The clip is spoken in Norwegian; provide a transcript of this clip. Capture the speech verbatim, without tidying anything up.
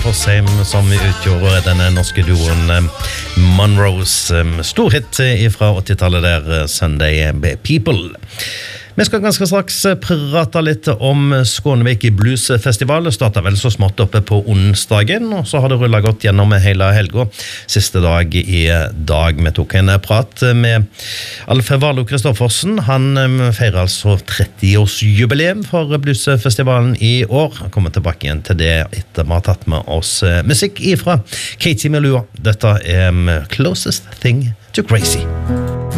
Fossheim som utgjorde denne norske duoen Monroes storhit fra åttitallet der, Sunday People. Vi skal ganske straks prate litt om Skånevik Bluesfestival. Det startet vel så smått oppe på onsdagen, og så har det rullet godt gjennom hele helga. Siste dag i dag. Vi tok en prat med Alf Valo Kristoffersen. Han feirer altså tretti-årsjubileum for Bluesfestivalen i år. Han kommer tilbake igjen til det etter vi har tatt med oss musikk ifra Katie Melua. Dette er Closest Thing to Crazy.